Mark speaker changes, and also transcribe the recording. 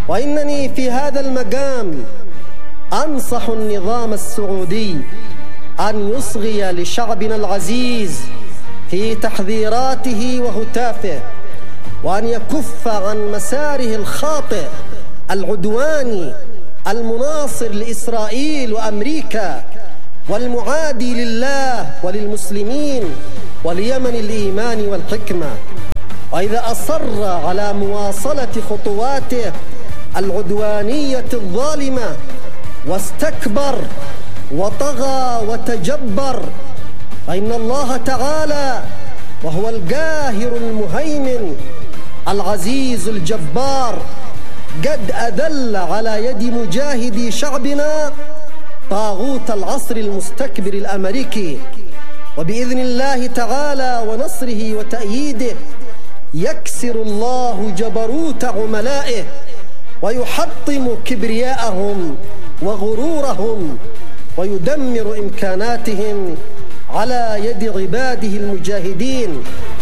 Speaker 1: وإنني في هذا المقام أنصح النظام السعودي أن يصغي لشعبنا العزيز في تحذيراته وهتافه، وأن يكف عن مساره الخاطئ العدواني المناصر لإسرائيل وأمريكا والمعادي لله وللمسلمين وليمن الإيمان والحكمة. وإذا أصر على مواصلة خطواته العدوانية الظالمة واستكبر وطغى وتجبر، فإن الله تعالى وهو القاهر المهيمن العزيز الجبار قد أذل على يد مجاهدي شعبنا طاغوت العصر المستكبر الأمريكي، وبإذن الله تعالى ونصره وتأييده يكسر الله جبروت عملائه ويحطم كبرياءهم وغرورهم ويدمر إمكاناتهم على يد عباده المجاهدين.